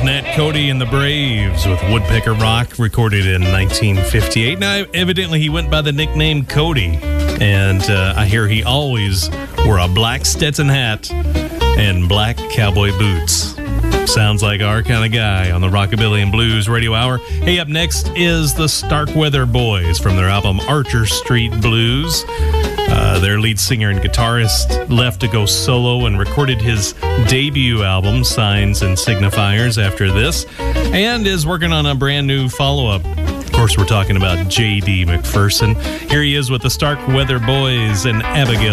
Nat Cody and the Braves with Woodpecker Rock, recorded in 1958. Now, evidently, he went by the nickname Cody, and I hear he always wore a black Stetson hat and black cowboy boots. Sounds like our kind of guy on the Rockabilly and Blues Radio Hour. Hey, up next is the Starkweather Boys from their album Archer Street Blues. Their lead singer and guitarist left to go solo and recorded his debut album, Signs and Signifiers, after this, and is working on a brand new follow-up. Of course, we're talking about J.D. McPherson. Here he is with the Starkweather Boys and Abigail